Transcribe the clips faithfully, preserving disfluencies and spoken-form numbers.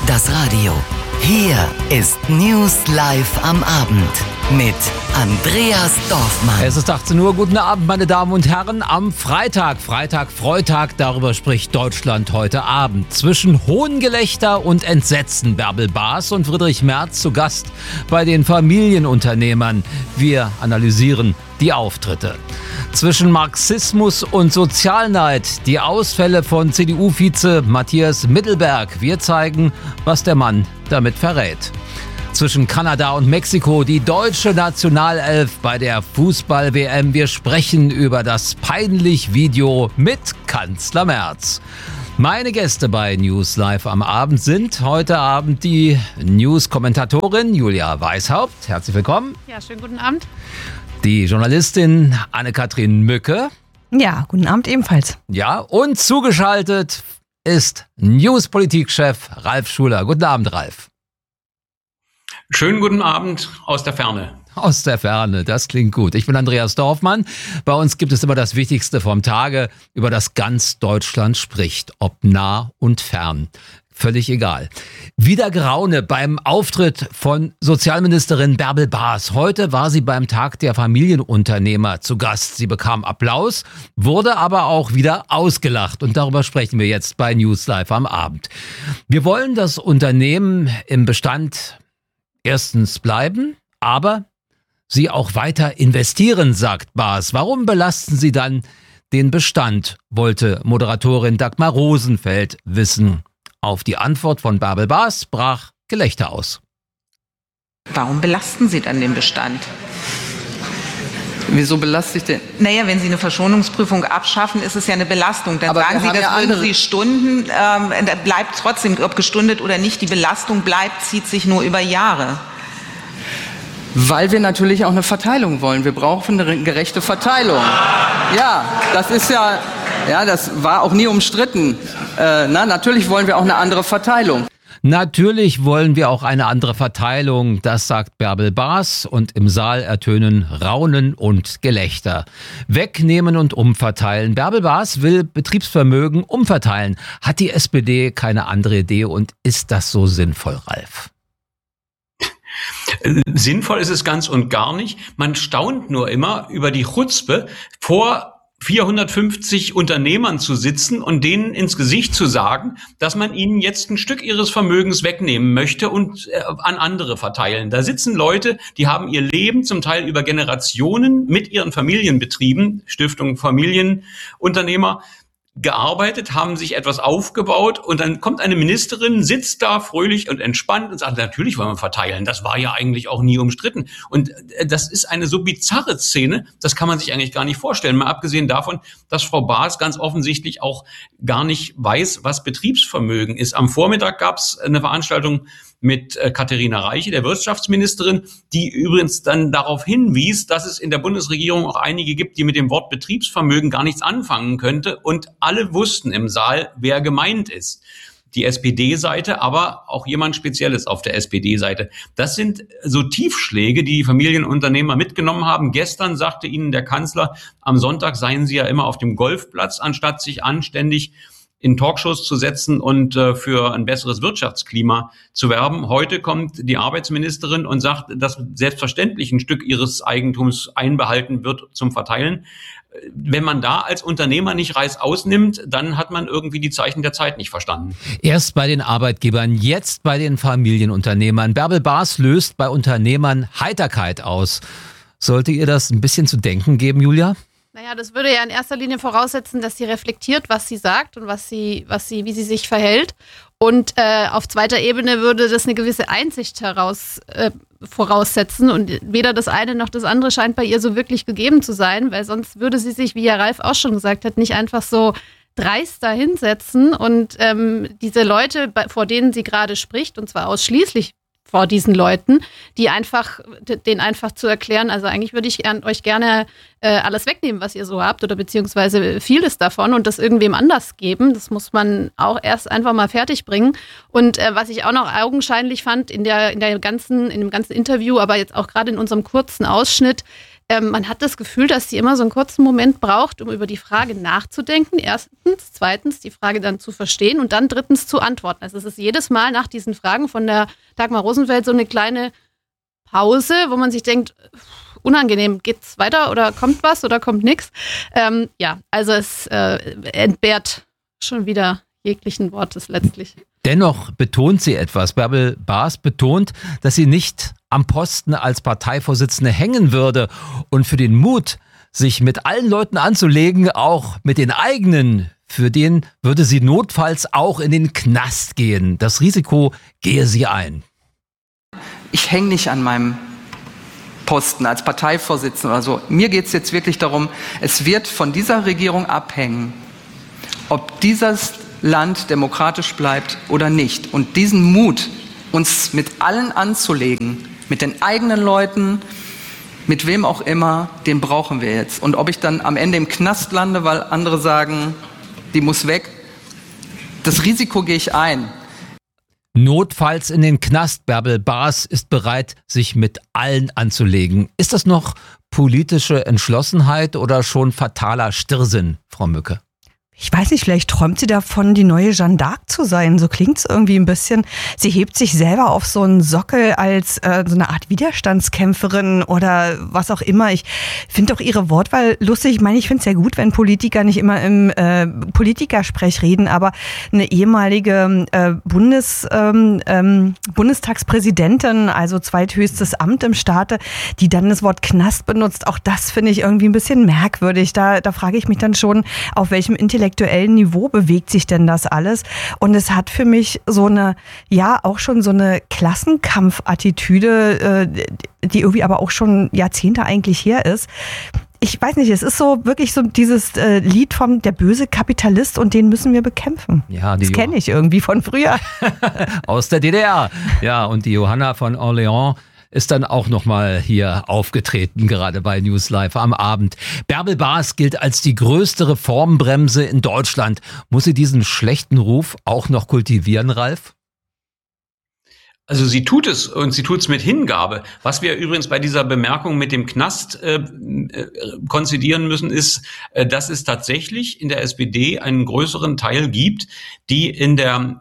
das Radio. Hier ist News Live am Abend mit Andreas Dorfmann. Es ist achtzehn Uhr. Guten Abend, meine Damen und Herren. Am Freitag, Freitag, Freitag, darüber spricht Deutschland heute Abend. Zwischen Hohngelächter und Entsetzen. Bärbel Baas und Friedrich Merz zu Gast bei den Familienunternehmern. Wir analysieren die Auftritte. Zwischen Marxismus und Sozialneid. Die Ausfälle von C D U-Vize Matthias Mittelberg. Wir zeigen, was der Mann damit verrät. Zwischen Kanada und Mexiko, die deutsche Nationalelf bei der Fußball-W M. Wir sprechen über das peinliche Video mit Kanzler Merz. Meine Gäste bei News Live am Abend sind heute Abend die News-Kommentatorin Julia Weishaupt. Herzlich willkommen. Ja, schönen guten Abend. Die Journalistin Anne-Kathrin Mücke. Ja, guten Abend ebenfalls. Ja, und zugeschaltet ist News-Politikchef Ralf Schuler. Guten Abend, Ralf. Schönen guten Abend aus der Ferne. Aus der Ferne, das klingt gut. Ich bin Andreas Dorfmann. Bei uns gibt es immer das Wichtigste vom Tage, über das ganz Deutschland spricht, ob nah und fern. Völlig egal. Wieder Geraune beim Auftritt von Sozialministerin Bärbel Baas. Heute war sie beim Tag der Familienunternehmer zu Gast. Sie bekam Applaus, wurde aber auch wieder ausgelacht. Und darüber sprechen wir jetzt bei News Live am Abend. Wir wollen das Unternehmen im Bestand erstens bleiben, aber sie auch weiter investieren, sagt Baas. Warum belasten Sie dann den Bestand, wollte Moderatorin Dagmar Rosenfeld wissen. Auf die Antwort von Bärbel Baas brach Gelächter aus. Warum belasten Sie dann den Bestand? Wieso belaste ich den? Naja, wenn Sie eine Verschonungsprüfung abschaffen, ist es ja eine Belastung. Dann Aber sagen wir Sie, haben das ja würden andere- Sie Stunden, ähm, da bleibt trotzdem, ob gestundet oder nicht, die Belastung bleibt, zieht sich nur über Jahre. Weil wir natürlich auch eine Verteilung wollen. Wir brauchen eine gerechte Verteilung. Ja, das ist ja, ja, das war auch nie umstritten. Äh, na, natürlich wollen wir auch eine andere Verteilung. Natürlich wollen wir auch eine andere Verteilung, das sagt Bärbel Baas, und im Saal ertönen Raunen und Gelächter. Wegnehmen und umverteilen. Bärbel Baas will Betriebsvermögen umverteilen. Hat die S P D keine andere Idee und ist das so sinnvoll, Ralf? Sinnvoll ist es ganz und gar nicht. Man staunt nur immer über die Chutzpe, vor vierhundertfünfzig Unternehmern zu sitzen und denen ins Gesicht zu sagen, dass man ihnen jetzt ein Stück ihres Vermögens wegnehmen möchte und äh, an andere verteilen. Da sitzen Leute, die haben ihr Leben zum Teil über Generationen mit ihren Familienbetrieben, Stiftung Familienunternehmer, gearbeitet, haben sich etwas aufgebaut und dann kommt eine Ministerin, sitzt da fröhlich und entspannt und sagt, natürlich wollen wir verteilen. Das war ja eigentlich auch nie umstritten. Und das ist eine so bizarre Szene, das kann man sich eigentlich gar nicht vorstellen. Mal abgesehen davon, dass Frau Baas ganz offensichtlich auch gar nicht weiß, was Betriebsvermögen ist. Am Vormittag gab es eine Veranstaltung mit äh, Katharina Reiche, der Wirtschaftsministerin, die übrigens dann darauf hinwies, dass es in der Bundesregierung auch einige gibt, die mit dem Wort Betriebsvermögen gar nichts anfangen könnte. Und alle wussten im Saal, wer gemeint ist. Die S P D-Seite, aber auch jemand Spezielles auf der S P D-Seite. Das sind so Tiefschläge, die die Familienunternehmer mitgenommen haben. Gestern sagte ihnen der Kanzler, am Sonntag seien sie ja immer auf dem Golfplatz, anstatt sich anständig in Talkshows zu setzen und äh, für ein besseres Wirtschaftsklima zu werben. Heute kommt die Arbeitsministerin und sagt, dass selbstverständlich ein Stück ihres Eigentums einbehalten wird zum Verteilen. Wenn man da als Unternehmer nicht Reißaus nimmt, dann hat man irgendwie die Zeichen der Zeit nicht verstanden. Erst bei den Arbeitgebern, jetzt bei den Familienunternehmern. Bärbel Baas löst bei Unternehmern Heiterkeit aus. Sollte ihr das ein bisschen zu denken geben, Julia? Naja, das würde ja in erster Linie voraussetzen, dass sie reflektiert, was sie sagt und was sie, was sie, wie sie sich verhält. Und äh, auf zweiter Ebene würde das eine gewisse Einsicht heraus äh, voraussetzen. Und weder das eine noch das andere scheint bei ihr so wirklich gegeben zu sein, weil sonst würde sie sich, wie ja Ralf auch schon gesagt hat, nicht einfach so dreist da hinsetzen und ähm, diese Leute, vor denen sie gerade spricht, und zwar ausschließlich vor diesen Leuten, die einfach, denen einfach zu erklären, also eigentlich würde ich gern, euch gerne äh, alles wegnehmen, was ihr so habt, oder beziehungsweise vieles davon und das irgendwem anders geben. Das muss man auch erst einfach mal fertig bringen. Und äh, was ich auch noch augenscheinlich fand in der, in der ganzen, in dem ganzen Interview, aber jetzt auch gerade in unserem kurzen Ausschnitt, Ähm, man hat das Gefühl, dass sie immer so einen kurzen Moment braucht, um über die Frage nachzudenken. Erstens, zweitens die Frage dann zu verstehen und dann drittens zu antworten. Also es ist jedes Mal nach diesen Fragen von der Dagmar Rosenfeld so eine kleine Pause, wo man sich denkt, unangenehm, geht's weiter oder kommt was oder kommt nichts? Ähm, ja, also es äh, entbehrt schon wieder jeglichen Wortes letztlich. Dennoch betont sie etwas. Bärbel Baas betont, dass sie nicht am Posten als Parteivorsitzende hängen würde und für den Mut, sich mit allen Leuten anzulegen, auch mit den eigenen, für den würde sie notfalls auch in den Knast gehen. Das Risiko gehe sie ein. Ich hänge nicht an meinem Posten als Parteivorsitzender oder so. Mir geht es jetzt wirklich darum, es wird von dieser Regierung abhängen, ob dieses Land demokratisch bleibt oder nicht. Und diesen Mut, uns mit allen anzulegen, mit den eigenen Leuten, mit wem auch immer, den brauchen wir jetzt. Und ob ich dann am Ende im Knast lande, weil andere sagen, die muss weg, das Risiko gehe ich ein. Notfalls in den Knast. Bärbel Baas ist bereit, sich mit allen anzulegen. Ist das noch politische Entschlossenheit oder schon fataler Stirrsinn, Frau Mücke? Ich weiß nicht, vielleicht träumt sie davon, die neue Jeanne d'Arc zu sein. So klingt's irgendwie ein bisschen. Sie hebt sich selber auf so einen Sockel als äh, so eine Art Widerstandskämpferin oder was auch immer. Ich finde doch ihre Wortwahl lustig. Ich meine, ich finde es ja gut, wenn Politiker nicht immer im äh, Politikersprech reden, aber eine ehemalige äh, Bundes, ähm, ähm, Bundestagspräsidentin, also zweithöchstes Amt im Staate, die dann das Wort Knast benutzt, auch das finde ich irgendwie ein bisschen merkwürdig. Da, da frage ich mich dann schon, auf welchem intellektuellen Niveau bewegt sich denn das alles? Und es hat für mich so eine, ja, auch schon so eine Klassenkampfattitüde, die irgendwie aber auch schon Jahrzehnte eigentlich her ist. Ich weiß nicht, es ist so wirklich so dieses äh, Lied vom der böse Kapitalist und den müssen wir bekämpfen. Ja, die das kenne ich irgendwie von früher. Aus der D D R. Ja, und die Johanna von Orléans ist dann auch nochmal hier aufgetreten, gerade bei News Live am Abend. Bärbel Baas gilt als die größte Reformbremse in Deutschland. Muss sie diesen schlechten Ruf auch noch kultivieren, Ralf? Also sie tut es und sie tut es mit Hingabe. Was wir übrigens bei dieser Bemerkung mit dem Knast äh, äh, konzidieren müssen, ist, äh, dass es tatsächlich in der S P D einen größeren Teil gibt, die in der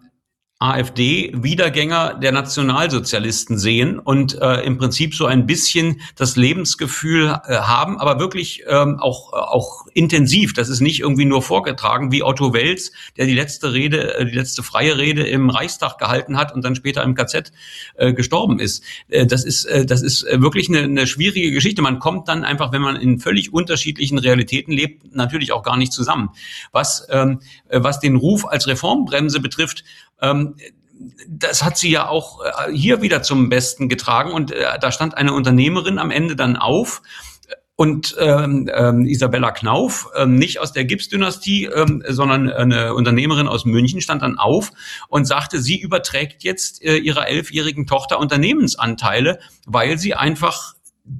AfD Wiedergänger der Nationalsozialisten sehen und äh, im Prinzip so ein bisschen das Lebensgefühl äh, haben, aber wirklich ähm, auch auch intensiv. Das ist nicht irgendwie nur vorgetragen wie Otto Wels, der die letzte Rede, äh, die letzte freie Rede im Reichstag gehalten hat und dann später im K Z äh, gestorben ist. Äh, das ist äh, das ist wirklich eine, eine schwierige Geschichte. Man kommt dann einfach, wenn man in völlig unterschiedlichen Realitäten lebt, natürlich auch gar nicht zusammen. Was ähm, was den Ruf als Reformbremse betrifft, Ähm, das hat sie ja auch äh, hier wieder zum Besten getragen und äh, da stand eine Unternehmerin am Ende dann auf und ähm, ähm, Isabella Knauf, ähm, nicht aus der Gips-Dynastie, ähm, sondern eine Unternehmerin aus München, stand dann auf und sagte, sie überträgt jetzt äh, ihrer elfjährigen Tochter Unternehmensanteile, weil sie einfach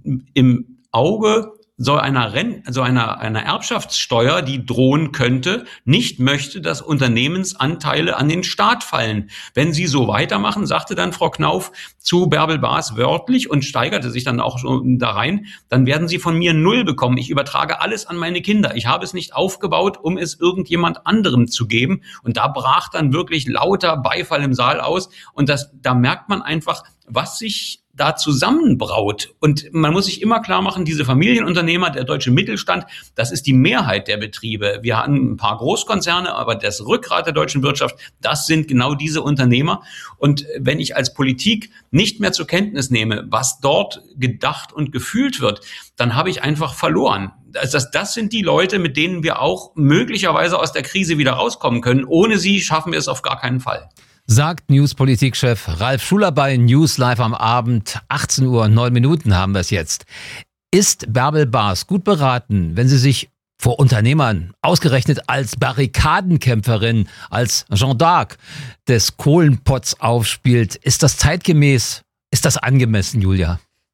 im Auge so einer Ren- so einer, einer Erbschaftssteuer, die drohen könnte, nicht möchte, dass Unternehmensanteile an den Staat fallen. Wenn sie so weitermachen, sagte dann Frau Knauf zu Bärbel Baas wörtlich und steigerte sich dann auch so da rein, dann werden sie von mir null bekommen. Ich übertrage alles an meine Kinder. Ich habe es nicht aufgebaut, um es irgendjemand anderem zu geben. Und da brach dann wirklich lauter Beifall im Saal aus. Und das, da merkt man einfach, was sich da zusammenbraut. Und man muss sich immer klar machen, diese Familienunternehmer, der deutsche Mittelstand, das ist die Mehrheit der Betriebe. Wir haben ein paar Großkonzerne, aber das Rückgrat der deutschen Wirtschaft, das sind genau diese Unternehmer. Und wenn ich als Politik nicht mehr zur Kenntnis nehme, was dort gedacht und gefühlt wird, dann habe ich einfach verloren. Das, das sind die Leute, mit denen wir auch möglicherweise aus der Krise wieder rauskommen können. Ohne sie schaffen wir es auf gar keinen Fall. Sagt News-Politikchef Ralf Schuler bei News Live am Abend. achtzehn Uhr neun Minuten haben wir es jetzt. Ist Bärbel Baas gut beraten, wenn sie sich vor Unternehmern ausgerechnet als Barrikadenkämpferin, als Jeanne d'Arc des Kohlenpotts aufspielt? Ist das zeitgemäß? Ist das angemessen, Julia?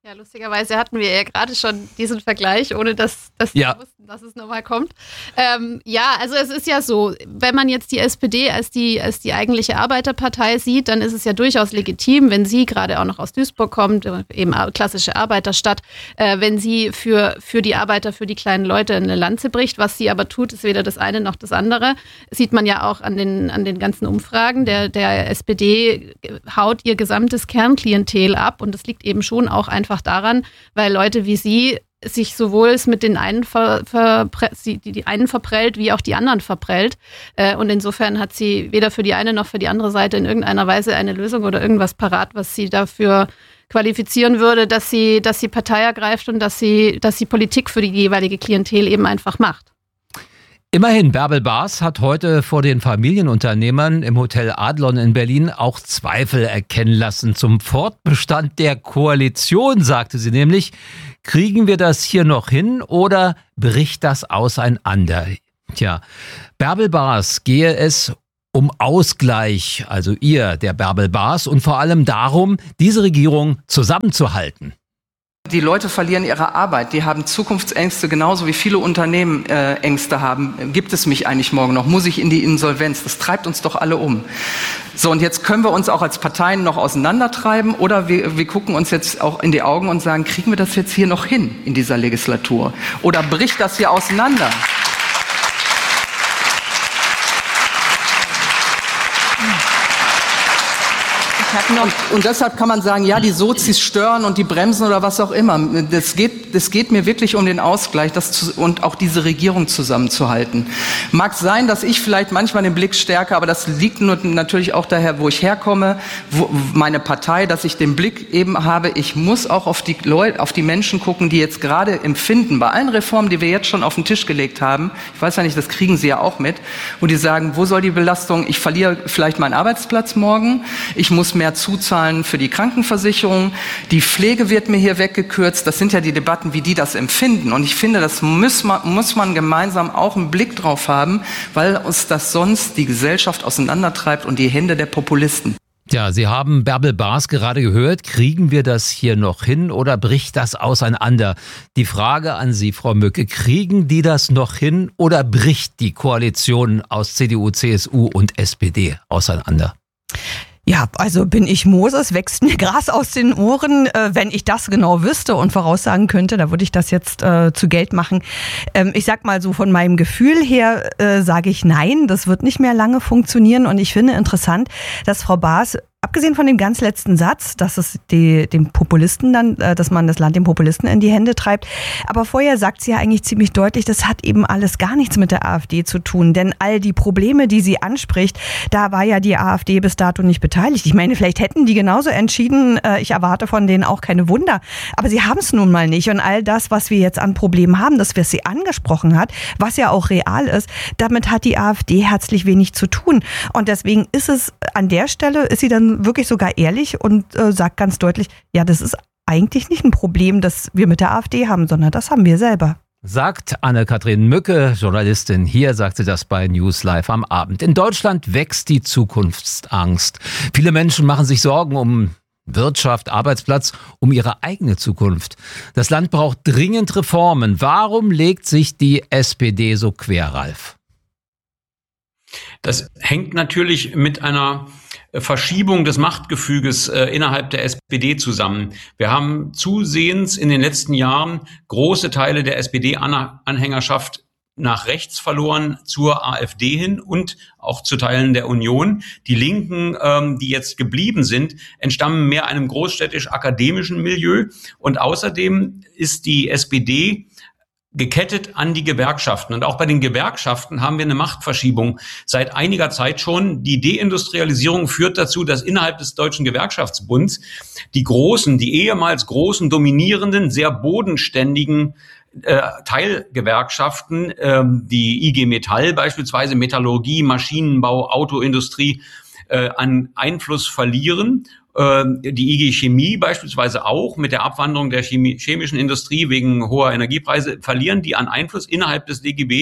Ja, lustigerweise hatten wir ja gerade schon diesen Vergleich, ohne dass, dass ja. wir wussten, dass es nochmal kommt. Ähm, ja, also es ist ja so, wenn man jetzt die S P D als die, als die eigentliche Arbeiterpartei sieht, dann ist es ja durchaus legitim, wenn sie gerade auch noch aus Duisburg kommt, eben klassische Arbeiterstadt, äh, wenn sie für, für die Arbeiter, für die kleinen Leute eine Lanze bricht. Was sie aber tut, ist weder das eine noch das andere. Das sieht man ja auch an den, an den ganzen Umfragen. Der, der S P D haut ihr gesamtes Kernklientel ab und das liegt eben schon auch einfach daran, weil Leute wie sie sich sowohl mit den einen ver, ver, die, die einen verprellt, wie auch die anderen verprellt. Und insofern hat sie weder für die eine noch für die andere Seite in irgendeiner Weise eine Lösung oder irgendwas parat, was sie dafür qualifizieren würde, dass sie, dass sie Partei ergreift und dass sie, dass sie Politik für die jeweilige Klientel eben einfach macht. Immerhin, Bärbel Baas hat heute vor den Familienunternehmern im Hotel Adlon in Berlin auch Zweifel erkennen lassen zum Fortbestand der Koalition, sagte sie nämlich. Kriegen wir das hier noch hin oder bricht das auseinander? Tja, Bärbel Baas gehe es um Ausgleich, also ihr, der Bärbel Baas, und vor allem darum, diese Regierung zusammenzuhalten. Die Leute verlieren ihre Arbeit, die haben Zukunftsängste, genauso wie viele Unternehmen äh, Ängste haben. Gibt es mich eigentlich morgen noch? Muss ich in die Insolvenz? Das treibt uns doch alle um. So, und jetzt können wir uns auch als Parteien noch auseinandertreiben oder wir, wir gucken uns jetzt auch in die Augen und sagen, kriegen wir das jetzt hier noch hin in dieser Legislatur? Oder bricht das hier auseinander? Und, und deshalb kann man sagen, ja, die Sozis stören und die bremsen oder was auch immer. Das geht, das geht mir wirklich um den Ausgleich das zu, und auch diese Regierung zusammenzuhalten. Mag sein, dass ich vielleicht manchmal den Blick stärke, aber das liegt nur natürlich auch daher, wo ich herkomme, wo meine Partei, dass ich den Blick eben habe, ich muss auch auf die Leute, auf die Menschen gucken, die jetzt gerade empfinden, bei allen Reformen, die wir jetzt schon auf den Tisch gelegt haben, ich weiß ja nicht, das kriegen Sie ja auch mit, wo die sagen, wo soll die Belastung, ich verliere vielleicht meinen Arbeitsplatz morgen, ich muss mehr zuzahlen für die Krankenversicherung, die Pflege wird mir hier weggekürzt. Das sind ja die Debatten, wie die das empfinden. Und ich finde, das muss man, muss man gemeinsam auch einen Blick drauf haben, weil uns das sonst die Gesellschaft auseinandertreibt und die Hände der Populisten. Ja, Sie haben Bärbel Baas gerade gehört. Kriegen wir das hier noch hin oder bricht das auseinander? Die Frage an Sie, Frau Mücke, kriegen die das noch hin oder bricht die Koalition aus C D U, C S U und S P D auseinander? Ja, also bin ich Moses, wächst mir Gras aus den Ohren. Äh, wenn ich das genau wüsste und voraussagen könnte, da würde ich das jetzt äh, zu Geld machen. Ähm, ich sag mal so, von meinem Gefühl her äh, sage ich nein, das wird nicht mehr lange funktionieren. Und ich finde interessant, dass Frau Baas, abgesehen von dem ganz letzten Satz, dass es die, dem Populisten dann, dass man das Land den Populisten in die Hände treibt. Aber vorher sagt sie ja eigentlich ziemlich deutlich, das hat eben alles gar nichts mit der AfD zu tun. Denn all die Probleme, die sie anspricht, da war ja die AfD bis dato nicht beteiligt. Ich meine, vielleicht hätten die genauso entschieden, ich erwarte von denen auch keine Wunder. Aber sie haben es nun mal nicht. Und all das, was wir jetzt an Problemen haben, das, was sie angesprochen hat, was ja auch real ist, damit hat die AfD herzlich wenig zu tun. Und deswegen ist es an der Stelle, ist sie dann wirklich sogar ehrlich und äh, sagt ganz deutlich, ja, das ist eigentlich nicht ein Problem, das wir mit der AfD haben, sondern das haben wir selber. Sagt Anne-Kathrin Mücke, Journalistin hier, sagt sie das bei News Live am Abend. In Deutschland wächst die Zukunftsangst. Viele Menschen machen sich Sorgen um Wirtschaft, Arbeitsplatz, um ihre eigene Zukunft. Das Land braucht dringend Reformen. Warum legt sich die S P D so quer, Ralf? Das hängt natürlich mit einer Verschiebung des Machtgefüges äh, innerhalb der S P D zusammen. Wir haben zusehends in den letzten Jahren große Teile der S P D-Anhängerschaft nach rechts verloren zur AfD hin und auch zu Teilen der Union. Die Linken, ähm, die jetzt geblieben sind, entstammen mehr einem großstädtisch-akademischen Milieu. Und außerdem ist die S P D gekettet an die Gewerkschaften. Und auch bei den Gewerkschaften haben wir eine Machtverschiebung seit einiger Zeit schon. Die Deindustrialisierung führt dazu, dass innerhalb des Deutschen Gewerkschaftsbunds die großen, die ehemals großen, dominierenden, sehr bodenständigen äh, Teilgewerkschaften, ähm, die I G Metall beispielsweise, Metallurgie, Maschinenbau, Autoindustrie, äh, an Einfluss verlieren. Die I G Chemie beispielsweise auch mit der Abwanderung der Chemie, chemischen Industrie wegen hoher Energiepreise verlieren die an Einfluss innerhalb des D G B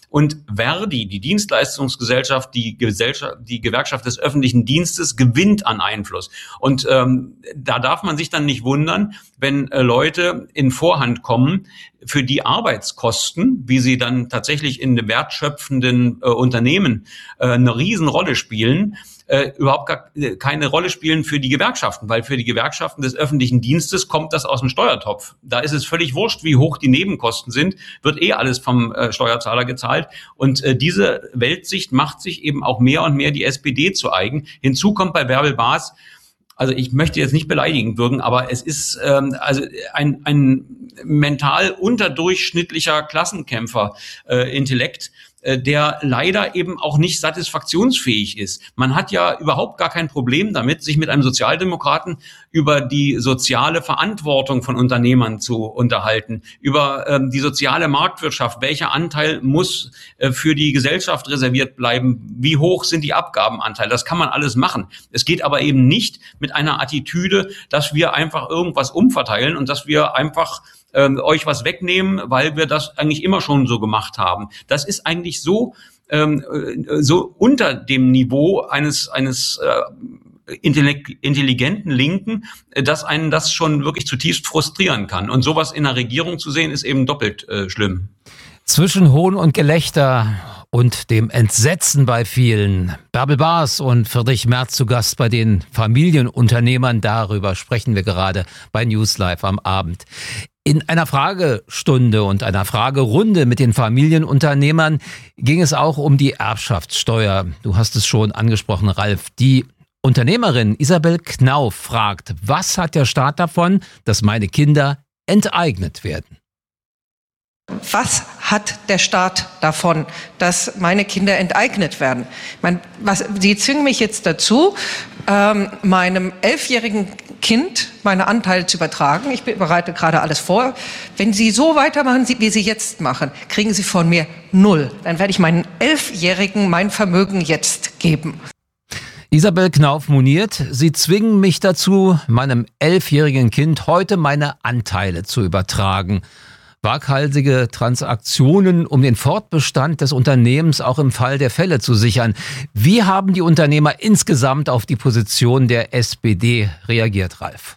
und Verdi, die Dienstleistungsgesellschaft, die Gesellschaft, die Gewerkschaft des öffentlichen Dienstes, gewinnt an Einfluss. Und ähm, da darf man sich dann nicht wundern, wenn äh, Leute in Vorhand kommen, für die Arbeitskosten, wie sie dann tatsächlich in wertschöpfenden äh, Unternehmen äh, eine Riesenrolle spielen, äh, überhaupt gar keine Rolle spielen für die Gewerkschaften, weil für die Gewerkschaften des öffentlichen Dienstes kommt das aus dem Steuertopf. Da ist es völlig wurscht, wie hoch die Nebenkosten sind, wird eh alles vom äh, Steuerzahler gezahlt. Und äh, diese Weltsicht macht sich eben auch mehr und mehr die S P D zu eigen. Hinzu kommt bei Bärbel Baas, also ich möchte jetzt nicht beleidigend wirken, aber es ist ähm, also ein, ein mental unterdurchschnittlicher Klassenkämpfer, äh, Intellekt, äh, der leider eben auch nicht satisfaktionsfähig ist. Man hat ja überhaupt gar kein Problem damit, sich mit einem Sozialdemokraten über die soziale Verantwortung von Unternehmern zu unterhalten, über ähm, die soziale Marktwirtschaft. Welcher Anteil muss äh, für die Gesellschaft reserviert bleiben? Wie hoch sind die Abgabenanteile? Das kann man alles machen. Es geht aber eben nicht mit einer Attitüde, dass wir einfach irgendwas umverteilen und dass wir einfach ähm, euch was wegnehmen, weil wir das eigentlich immer schon so gemacht haben. Das ist eigentlich so ähm, so unter dem Niveau eines eines äh, intelligenten Linken, dass einen das schon wirklich zutiefst frustrieren kann. Und sowas in einer Regierung zu sehen, ist eben doppelt äh, schlimm. Zwischen Hohn und Gelächter und dem Entsetzen bei vielen. Bärbel Baas und Friedrich Merz zu Gast bei den Familienunternehmern. Darüber sprechen wir gerade bei News Live am Abend. In einer Fragestunde und einer Fragerunde mit den Familienunternehmern ging es auch um die Erbschaftssteuer. Du hast es schon angesprochen, Ralf. Die Unternehmerin Isabel Knauf fragt, was hat der Staat davon, dass meine Kinder enteignet werden? Was hat der Staat davon, dass meine Kinder enteignet werden? Ich meine, was, Sie zwingen mich jetzt dazu, ähm, meinem elfjährigen Kind meine Anteile zu übertragen. Ich bereite gerade alles vor. Wenn Sie so weitermachen, wie Sie jetzt machen, kriegen Sie von mir null. Dann werde ich meinen Elfjährigen mein Vermögen jetzt geben. Isabel Knauf moniert, sie zwingen mich dazu, meinem elfjährigen Kind heute meine Anteile zu übertragen. Waghalsige Transaktionen, um den Fortbestand des Unternehmens auch im Fall der Fälle zu sichern. Wie haben die Unternehmer insgesamt auf die Position der S P D reagiert, Ralf?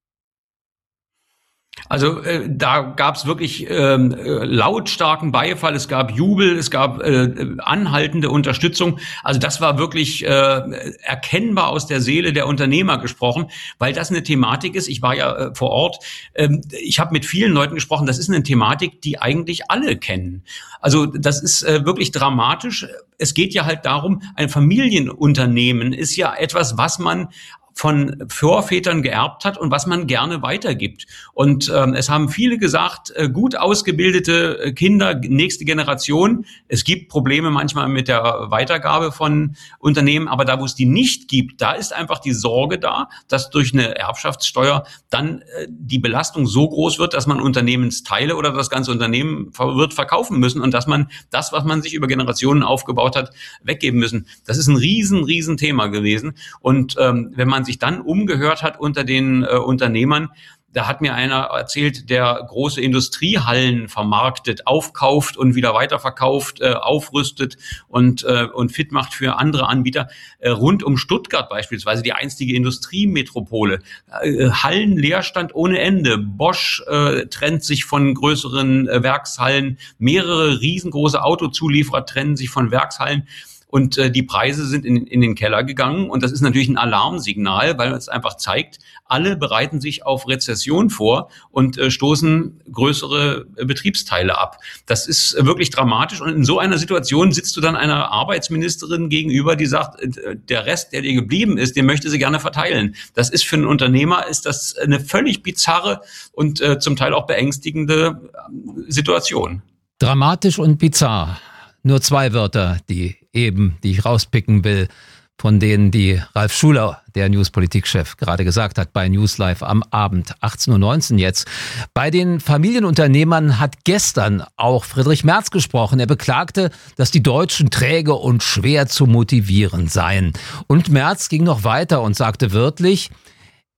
Also äh, da gab es wirklich ähm, lautstarken Beifall, es gab Jubel, es gab äh, anhaltende Unterstützung. Also das war wirklich äh, erkennbar aus der Seele der Unternehmer gesprochen, weil das eine Thematik ist. Ich war ja äh, vor Ort, ähm, ich habe mit vielen Leuten gesprochen, das ist eine Thematik, die eigentlich alle kennen. Also das ist äh, wirklich dramatisch. Es geht ja halt darum, ein Familienunternehmen ist ja etwas, was man von Vorvätern geerbt hat und was man gerne weitergibt. Und ähm, es haben viele gesagt, äh, gut ausgebildete äh, Kinder, nächste Generation. Es gibt Probleme manchmal mit der Weitergabe von Unternehmen, aber da, wo es die nicht gibt, da ist einfach die Sorge da, dass durch eine Erbschaftssteuer dann äh, die Belastung so groß wird, dass man Unternehmensteile oder das ganze Unternehmen wird verkaufen müssen und dass man das, was man sich über Generationen aufgebaut hat, weggeben müssen. Das ist ein riesen, riesen Thema gewesen. Und ähm, wenn man sich dann umgehört hat unter den äh, Unternehmern, da hat mir einer erzählt, der große Industriehallen vermarktet, aufkauft und wieder weiterverkauft, äh, aufrüstet und äh, und fit macht für andere Anbieter. Äh, rund um Stuttgart beispielsweise, die einstige Industriemetropole. Äh, Hallenleerstand ohne Ende. Bosch äh, trennt sich von größeren äh, Werkshallen. Mehrere riesengroße Autozulieferer trennen sich von Werkshallen. Und äh, die Preise sind in, in den Keller gegangen. Und das ist natürlich ein Alarmsignal, weil es einfach zeigt, alle bereiten sich auf Rezession vor und äh, stoßen größere äh, Betriebsteile ab. Das ist äh, wirklich dramatisch. Und in so einer Situation sitzt du dann einer Arbeitsministerin gegenüber, die sagt, äh, der Rest, der dir geblieben ist, den möchte sie gerne verteilen. Das ist für einen Unternehmer ist das eine völlig bizarre und äh, zum Teil auch beängstigende äh, Situation. Dramatisch und bizarr. Nur zwei Wörter, die eben, die ich rauspicken will, von denen die Ralf Schuler, der Newspolitik-Chef, gerade gesagt hat bei News Live am Abend, achtzehn Uhr neunzehn jetzt. Bei den Familienunternehmern hat gestern auch Friedrich Merz gesprochen. Er beklagte, dass die Deutschen träge und schwer zu motivieren seien. Und Merz ging noch weiter und sagte wörtlich: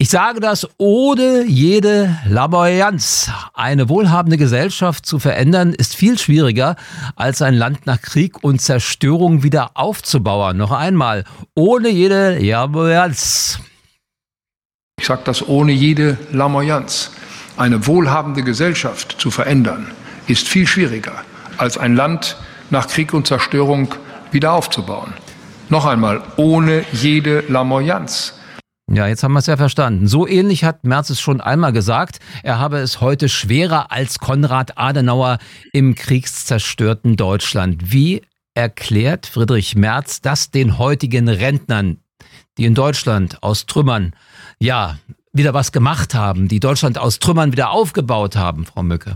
Ich sage das ohne jede Lamoyanz. Eine wohlhabende Gesellschaft zu verändern, ist viel schwieriger, als ein Land nach Krieg und Zerstörung wieder aufzubauen. Noch einmal, ohne jede Lamoyanz. Ich sage das ohne jede Lamoyanz. Eine wohlhabende Gesellschaft zu verändern, ist viel schwieriger, als ein Land nach Krieg und Zerstörung wieder aufzubauen. Noch einmal, ohne jede Lamoyanz. Ja, jetzt haben wir es ja verstanden. So ähnlich hat Merz es schon einmal gesagt. Er habe es heute schwerer als Konrad Adenauer im kriegszerstörten Deutschland. Wie erklärt Friedrich Merz das den heutigen Rentnern, die in Deutschland aus Trümmern, ja, wieder was gemacht haben, die Deutschland aus Trümmern wieder aufgebaut haben, Frau Mücke?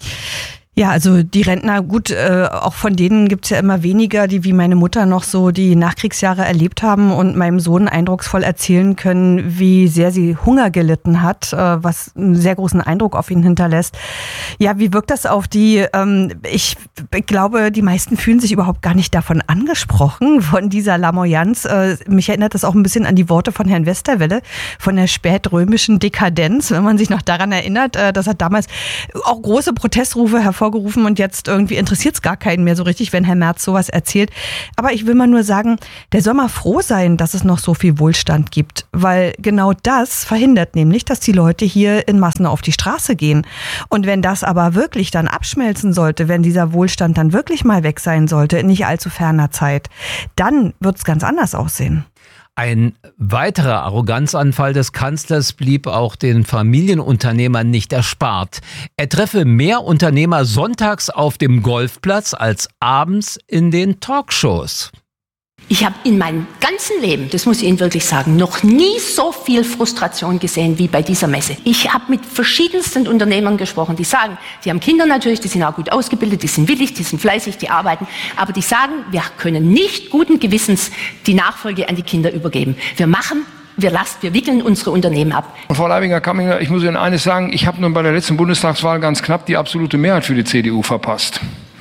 Ja, also die Rentner, gut, äh, auch von denen gibt's ja immer weniger, die wie meine Mutter noch so die Nachkriegsjahre erlebt haben und meinem Sohn eindrucksvoll erzählen können, wie sehr sie Hunger gelitten hat, äh, was einen sehr großen Eindruck auf ihn hinterlässt. Ja, wie wirkt das auf die? Ähm, ich glaube, die meisten fühlen sich überhaupt gar nicht davon angesprochen, von dieser Lamoyanz. Äh, mich erinnert das auch ein bisschen an die Worte von Herrn Westerwelle, von der spätrömischen Dekadenz, wenn man sich noch daran erinnert. Äh, das hat damals auch große Protestrufe hervorgerufen. Gerufen und jetzt irgendwie interessiert es gar keinen mehr so richtig, wenn Herr Merz sowas erzählt. Aber ich will mal nur sagen, der soll mal froh sein, dass es noch so viel Wohlstand gibt, weil genau das verhindert nämlich, dass die Leute hier in Massen auf die Straße gehen. Und wenn das aber wirklich dann abschmelzen sollte, wenn dieser Wohlstand dann wirklich mal weg sein sollte, in nicht allzu ferner Zeit, dann wird es ganz anders aussehen. Ein weiterer Arroganzanfall des Kanzlers blieb auch den Familienunternehmern nicht erspart. Er treffe mehr Unternehmer sonntags auf dem Golfplatz als abends in den Talkshows. Ich habe in meinem ganzen Leben, das muss ich Ihnen wirklich sagen, noch nie so viel Frustration gesehen wie bei dieser Messe. Ich habe mit verschiedensten Unternehmern gesprochen, die sagen, die haben Kinder natürlich, die sind auch gut ausgebildet, die sind willig, die sind fleißig, die arbeiten, aber die sagen, wir können nicht guten Gewissens die Nachfolge an die Kinder übergeben. Wir machen Wir, lassen, wir wickeln unsere Unternehmen ab. Frau Leibinger-Kamminger, ich muss Ihnen eines sagen, ich habe nun bei der letzten Bundestagswahl ganz knapp die absolute Mehrheit für die C D U verpasst.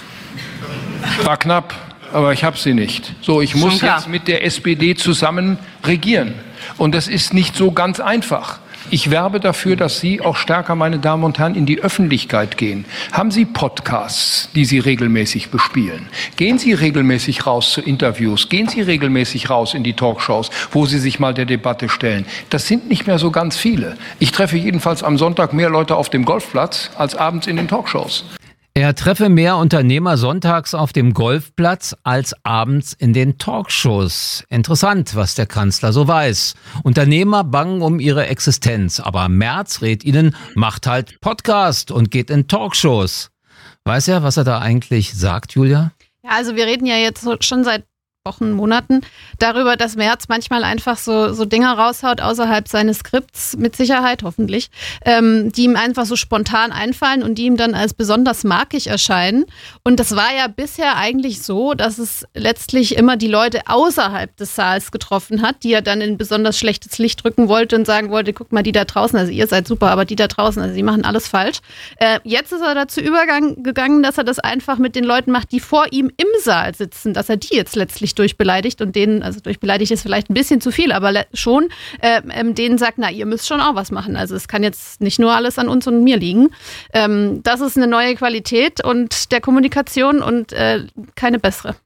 War knapp. Aber ich habe sie nicht. So, ich muss jetzt mit der S P D zusammen regieren. Und das ist nicht so ganz einfach. Ich werbe dafür, dass Sie auch stärker, meine Damen und Herren, in die Öffentlichkeit gehen. Haben Sie Podcasts, die Sie regelmäßig bespielen? Gehen Sie regelmäßig raus zu Interviews? Gehen Sie regelmäßig raus in die Talkshows, wo Sie sich mal der Debatte stellen? Das sind nicht mehr so ganz viele. Ich treffe jedenfalls am Sonntag mehr Leute auf dem Golfplatz als abends in den Talkshows. Er treffe mehr Unternehmer sonntags auf dem Golfplatz als abends in den Talkshows. Interessant, was der Kanzler so weiß. Unternehmer bangen um ihre Existenz, aber Merz rät ihnen, macht halt Podcast und geht in Talkshows. Weiß er, was er da eigentlich sagt, Julia? Ja, also wir reden ja jetzt schon seit Wochen, Monaten darüber, dass Merz manchmal einfach so, so Dinge raushaut außerhalb seines Skripts, mit Sicherheit, hoffentlich, ähm, die ihm einfach so spontan einfallen und die ihm dann als besonders markig erscheinen. Und das war ja bisher eigentlich so, dass es letztlich immer die Leute außerhalb des Saals getroffen hat, die er dann in besonders schlechtes Licht rücken wollte und sagen wollte, guck mal, die da draußen, also ihr seid super, aber die da draußen, also die machen alles falsch. Äh, jetzt ist er dazu übergegangen, dass er das einfach mit den Leuten macht, die vor ihm im Saal sitzen, dass er die jetzt letztlich durchbeleidigt und denen, also durchbeleidigt ist vielleicht ein bisschen zu viel, aber schon, äh, ähm, denen sagt, na, ihr müsst schon auch was machen. Also es kann jetzt nicht nur alles an uns und mir liegen. Ähm, das ist eine neue Qualität und der Kommunikation und äh, keine bessere.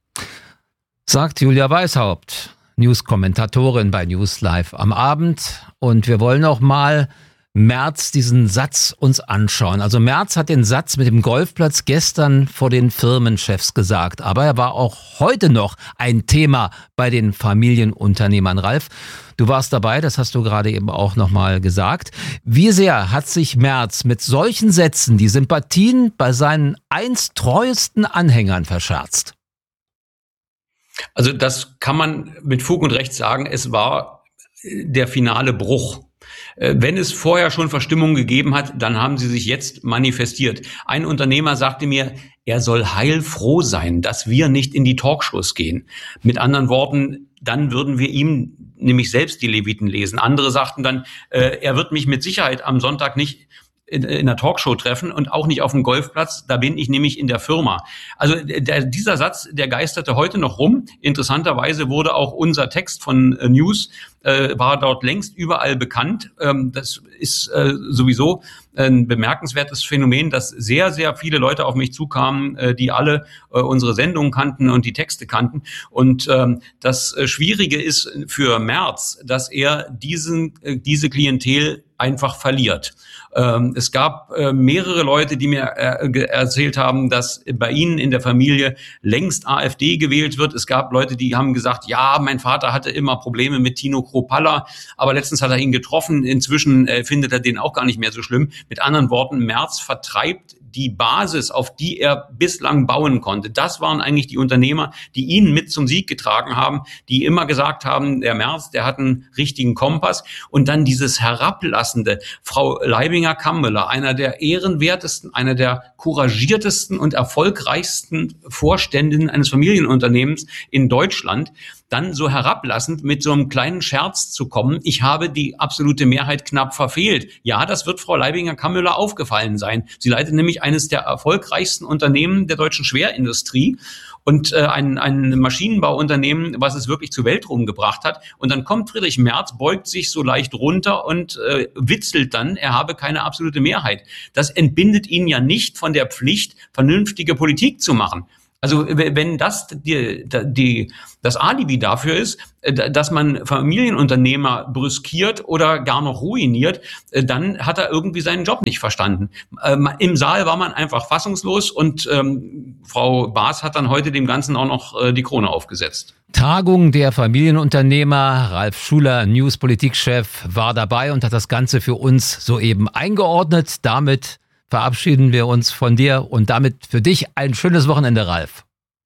Sagt Julia Weishaupt, News-Kommentatorin bei News Live am Abend. Und wir wollen auch mal Merz diesen Satz uns anschauen. Also Merz hat den Satz mit dem Golfplatz gestern vor den Firmenchefs gesagt, aber er war auch heute noch ein Thema bei den Familienunternehmern. Ralf, du warst dabei, das hast du gerade eben auch nochmal gesagt. Wie sehr hat sich Merz mit solchen Sätzen die Sympathien bei seinen einst treuesten Anhängern verscherzt? Also das kann man mit Fug und Recht sagen, es war der finale Bruch. Wenn es vorher schon Verstimmung gegeben hat, dann haben sie sich jetzt manifestiert. Ein Unternehmer sagte mir, er soll heilfroh sein, dass wir nicht in die Talkshows gehen. Mit anderen Worten, dann würden wir ihm nämlich selbst die Leviten lesen. Andere sagten dann, äh, er wird mich mit Sicherheit am Sonntag nicht in, in einer Talkshow treffen und auch nicht auf dem Golfplatz, da bin ich nämlich in der Firma. Also der, dieser Satz, der geisterte heute noch rum. Interessanterweise wurde auch unser Text von äh, News, äh, war dort längst überall bekannt. Ähm, das ist äh, sowieso ein bemerkenswertes Phänomen, dass sehr, sehr viele Leute auf mich zukamen, äh, die alle äh, unsere Sendungen kannten und die Texte kannten. Und ähm, das äh, Schwierige ist für Merz, dass er diesen, äh, diese Klientel einfach verliert. Ähm, es gab äh, mehrere Leute, die mir äh, erzählt haben, dass bei ihnen in der Familie längst AfD gewählt wird. Es gab Leute, die haben gesagt, ja, mein Vater hatte immer Probleme mit Tino Kropalla, aber letztens hat er ihn getroffen. Inzwischen äh, findet er den auch gar nicht mehr so schlimm. Mit anderen Worten, Merz vertreibt die Basis, auf die er bislang bauen konnte. Das waren eigentlich die Unternehmer, die ihn mit zum Sieg getragen haben, die immer gesagt haben, der Merz, der hat einen richtigen Kompass. Und dann dieses herablassende, Frau Leibinger-Kammüller, einer der ehrenwertesten, einer der couragiertesten und erfolgreichsten Vorständinnen eines Familienunternehmens in Deutschland, dann so herablassend mit so einem kleinen Scherz zu kommen, ich habe die absolute Mehrheit knapp verfehlt. Ja, das wird Frau Leibinger-Kammüller aufgefallen sein. Sie leitet nämlich eines der erfolgreichsten Unternehmen der deutschen Schwerindustrie und äh, ein, ein Maschinenbauunternehmen, was es wirklich zur Weltruhm gebracht hat. Und dann kommt Friedrich Merz, beugt sich so leicht runter und äh, witzelt dann, er habe keine absolute Mehrheit. Das entbindet ihn ja nicht von der Pflicht, vernünftige Politik zu machen. Also wenn das die, die, das Alibi dafür ist, dass man Familienunternehmer brüskiert oder gar noch ruiniert, dann hat er irgendwie seinen Job nicht verstanden. Ähm, im Saal war man einfach fassungslos und ähm, Frau Baas hat dann heute dem Ganzen auch noch äh, die Krone aufgesetzt. Tagung der Familienunternehmer. Ralf Schuler, News-Politikchef, war dabei und hat das Ganze für uns soeben eingeordnet. Damit verabschieden wir uns von dir und damit für dich ein schönes Wochenende, Ralf.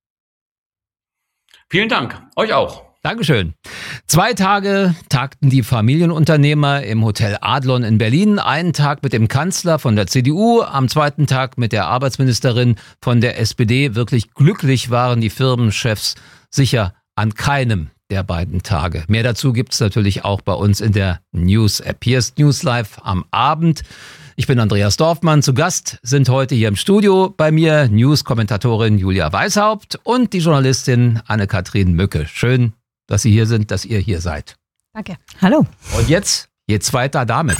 Vielen Dank. Euch auch. Dankeschön. Zwei Tage tagten die Familienunternehmer im Hotel Adlon in Berlin. Einen Tag mit dem Kanzler von der C D U, am zweiten Tag mit der Arbeitsministerin von der S P D. Wirklich glücklich waren die Firmenchefs sicher an keinem der beiden Tage. Mehr dazu gibt's natürlich auch bei uns in der News-App. Hier ist News Live am Abend. Ich bin Andreas Dorfmann. Zu Gast sind heute hier im Studio bei mir News-Kommentatorin Julia Weishaupt und die Journalistin Anne-Kathrin Mücke. Schön, dass Sie hier sind, dass ihr hier seid. Danke. Hallo. Und jetzt geht's weiter damit.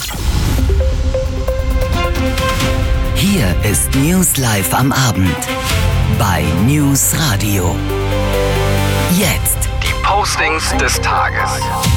Hier ist News Live am Abend bei News Radio. Jetzt die Postings des Tages.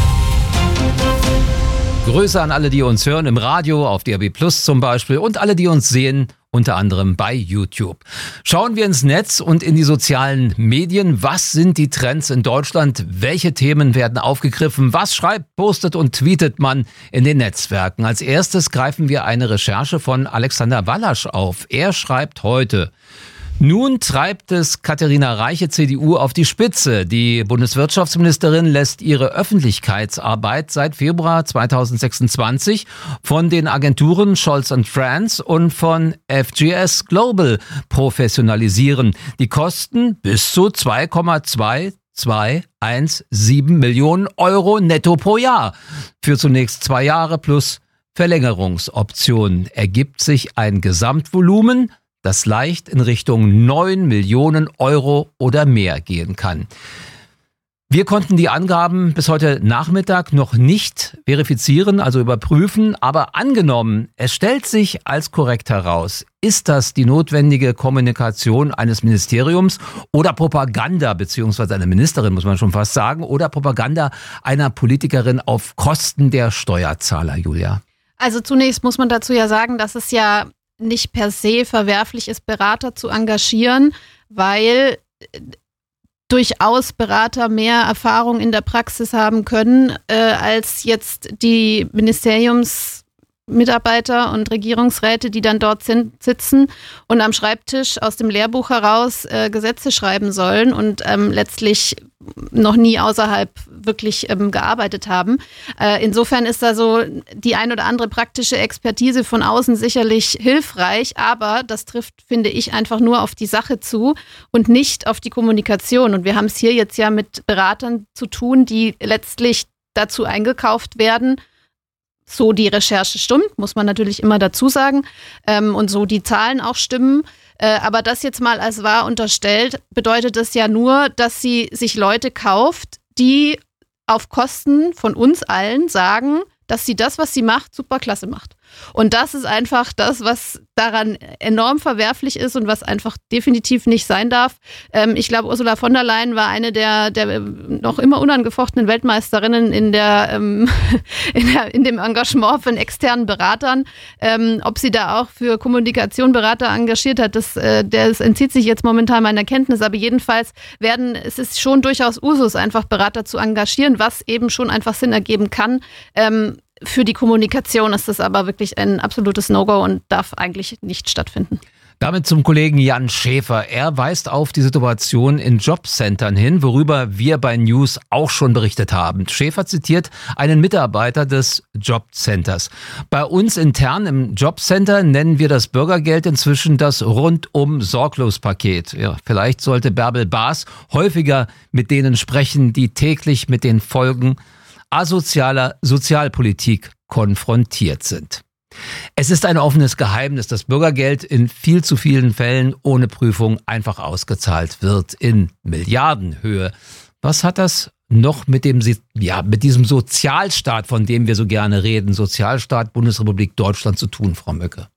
Grüße an alle, die uns hören im Radio, auf D A B Plus zum Beispiel und alle, die uns sehen, unter anderem bei YouTube. Schauen wir ins Netz und in die sozialen Medien. Was sind die Trends in Deutschland? Welche Themen werden aufgegriffen? Was schreibt, postet und tweetet man in den Netzwerken? Als erstes greifen wir eine Recherche von Alexander Wallasch auf. Er schreibt heute: Nun treibt es Katharina Reiche C D U auf die Spitze. Die Bundeswirtschaftsministerin lässt ihre Öffentlichkeitsarbeit seit Februar zweitausendsechsundzwanzig von den Agenturen Scholz and Friends und von F G S Global professionalisieren. Die kosten bis zu zwei Komma zwei zwei eins sieben Millionen Euro netto pro Jahr. Für zunächst zwei Jahre plus Verlängerungsoptionen ergibt sich ein Gesamtvolumen, das leicht in Richtung neun Millionen Euro oder mehr gehen kann. Wir konnten die Angaben bis heute Nachmittag noch nicht verifizieren, also überprüfen, aber angenommen, es stellt sich als korrekt heraus, ist das die notwendige Kommunikation eines Ministeriums oder Propaganda, beziehungsweise einer Ministerin, muss man schon fast sagen, oder Propaganda einer Politikerin auf Kosten der Steuerzahler, Julia? Also zunächst muss man dazu ja sagen, dass es ja nicht per se verwerflich ist, Berater zu engagieren, weil durchaus Berater mehr Erfahrung in der Praxis haben können, äh, als jetzt die Ministeriumsmitarbeiter und Regierungsräte, die dann dort sind, sitzen und am Schreibtisch aus dem Lehrbuch heraus äh, Gesetze schreiben sollen und ähm, letztlich noch nie außerhalb wirklich ähm, gearbeitet haben. Äh, insofern ist da so die ein oder andere praktische Expertise von außen sicherlich hilfreich, aber das trifft, finde ich, einfach nur auf die Sache zu und nicht auf die Kommunikation. Und wir haben es hier jetzt ja mit Beratern zu tun, die letztlich dazu eingekauft werden, so die Recherche stimmt, muss man natürlich immer dazu sagen, ähm, und so die Zahlen auch stimmen. Äh, aber das jetzt mal als wahr unterstellt, bedeutet das ja nur, dass sie sich Leute kauft, die auf Kosten von uns allen sagen, dass sie das, was sie macht, super klasse macht. Und das ist einfach das, was daran enorm verwerflich ist und was einfach definitiv nicht sein darf. Ähm, ich glaube, Ursula von der Leyen war eine der, der noch immer unangefochtenen Weltmeisterinnen in, der, ähm, in, der, in dem Engagement von externen Beratern. Ähm, ob sie da auch für Kommunikation Berater engagiert hat, das, äh, das entzieht sich jetzt momentan meiner Kenntnis. Aber jedenfalls werden, es ist schon durchaus Usus, einfach Berater zu engagieren, was eben schon einfach Sinn ergeben kann. Ähm, Für die Kommunikation ist das aber wirklich ein absolutes No-Go und darf eigentlich nicht stattfinden. Damit zum Kollegen Jan Schäfer. Er weist auf die Situation in Jobcentern hin, worüber wir bei News auch schon berichtet haben. Schäfer zitiert einen Mitarbeiter des Jobcenters. Bei uns intern im Jobcenter nennen wir das Bürgergeld inzwischen das Rundum-Sorglos-Paket. Ja, vielleicht sollte Bärbel Baas häufiger mit denen sprechen, die täglich mit den Folgen asozialer Sozialpolitik konfrontiert sind. Es ist ein offenes Geheimnis, dass Bürgergeld in viel zu vielen Fällen ohne Prüfung einfach ausgezahlt wird in Milliardenhöhe. Was hat das noch mit dem, ja, mit diesem Sozialstaat, von dem wir so gerne reden, Sozialstaat Bundesrepublik Deutschland zu tun, Frau Möcke?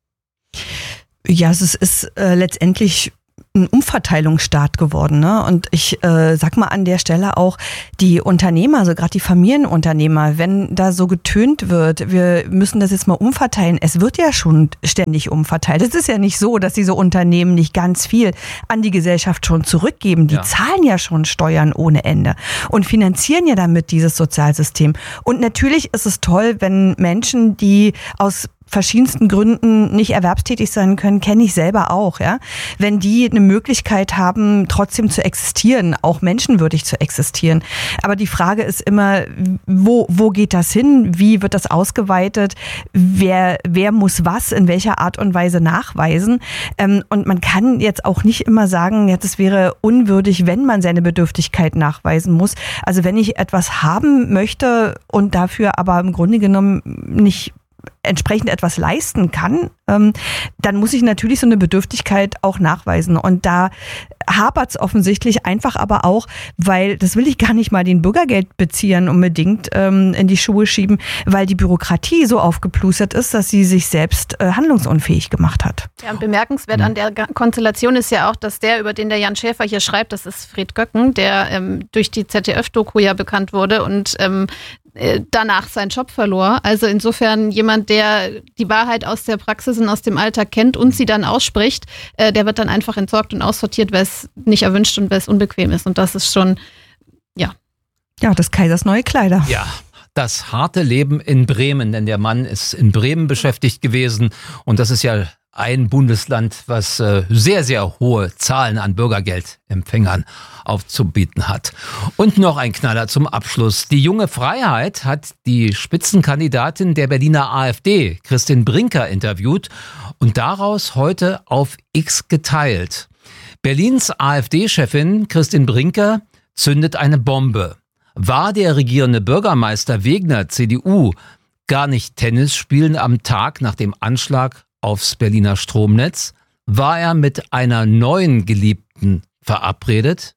Ja, es ist äh, letztendlich ein Umverteilungsstaat geworden, ne? Und ich äh, sag mal an der Stelle auch, die Unternehmer, also gerade die Familienunternehmer, wenn da so getönt wird, wir müssen das jetzt mal umverteilen, es wird ja schon ständig umverteilt. Es ist ja nicht so, dass diese Unternehmen nicht ganz viel an die Gesellschaft schon zurückgeben. Die ja. zahlen ja schon Steuern ohne Ende und finanzieren ja damit dieses Sozialsystem. Und natürlich ist es toll, wenn Menschen, die aus verschiedensten Gründen nicht erwerbstätig sein können, kenne ich selber auch, ja. Wenn die eine Möglichkeit haben, trotzdem zu existieren, auch menschenwürdig zu existieren. Aber die Frage ist immer, wo, wo geht das hin? Wie wird das ausgeweitet? Wer, wer muss was in welcher Art und Weise nachweisen? Ähm, und man kann jetzt auch nicht immer sagen, jetzt es wäre unwürdig, wenn man seine Bedürftigkeit nachweisen muss. Also wenn ich etwas haben möchte und dafür aber im Grunde genommen nicht entsprechend etwas leisten kann, ähm, dann muss ich natürlich so eine Bedürftigkeit auch nachweisen. Und da hapert es offensichtlich einfach aber auch, weil, das will ich gar nicht mal den Bürgergeldbeziehern unbedingt ähm, in die Schuhe schieben, weil die Bürokratie so aufgeplustert ist, dass sie sich selbst äh, handlungsunfähig gemacht hat. Ja, und bemerkenswert an der Konstellation ist ja auch, dass der, über den der Jan Schäfer hier schreibt, das ist Fred Göcken, der ähm, durch die Z D F-Doku ja bekannt wurde und ähm, danach seinen Job verlor. Also insofern jemand, der die Wahrheit aus der Praxis und aus dem Alltag kennt und sie dann ausspricht, äh, der wird dann einfach entsorgt und aussortiert, weil es nicht erwünscht und weil es unbequem ist. Und das ist schon, ja. Ja, des Kaisers neue Kleider. Ja. Das harte Leben in Bremen, denn der Mann ist in Bremen beschäftigt gewesen und das ist ja ein Bundesland, was äh, sehr, sehr hohe Zahlen an Bürgergeldempfängern aufzubieten hat. Und noch ein Knaller zum Abschluss. Die Junge Freiheit hat die Spitzenkandidatin der Berliner AfD, Christin Brinker, interviewt und daraus heute auf X geteilt. Berlins AfD-Chefin Christin Brinker zündet eine Bombe. War der regierende Bürgermeister Wegner, C D U, gar nicht Tennis spielen am Tag nach dem Anschlag aufs Berliner Stromnetz? War er mit einer neuen Geliebten verabredet?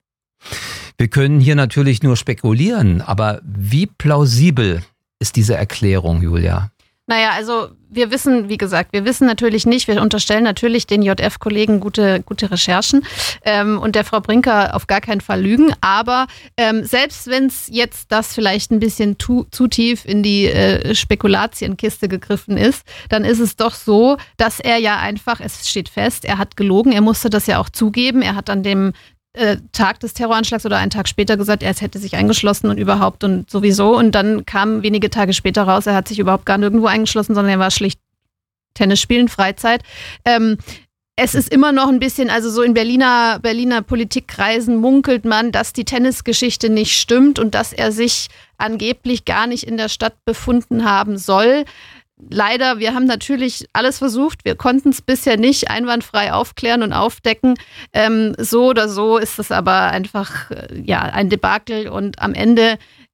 Wir können hier natürlich nur spekulieren, aber wie plausibel ist diese Erklärung, Julia? Naja, also wir wissen, wie gesagt, wir wissen natürlich nicht, wir unterstellen natürlich den J F-Kollegen gute, gute Recherchen ähm, und der Frau Brinker auf gar keinen Fall lügen, aber ähm, selbst wenn es jetzt das vielleicht ein bisschen tu, zu tief in die äh, Spekulatienkiste gegriffen ist, dann ist es doch so, dass er ja einfach, es steht fest, er hat gelogen, er musste das ja auch zugeben, er hat an dem Äh, Tag des Terroranschlags oder einen Tag später gesagt, er hätte sich eingeschlossen und überhaupt und sowieso. Und dann kam wenige Tage später raus, er hat sich überhaupt gar nirgendwo eingeschlossen, sondern er war schlicht Tennis spielen, Freizeit. Ähm, es ist immer noch ein bisschen, also so in Berliner, Berliner Politikkreisen munkelt man, dass die Tennisgeschichte nicht stimmt und dass er sich angeblich gar nicht in der Stadt befunden haben soll. Leider, wir haben natürlich alles versucht, wir konnten es bisher nicht einwandfrei aufklären und aufdecken. Ähm, so oder so ist es aber einfach ja, ein Debakel und am Ende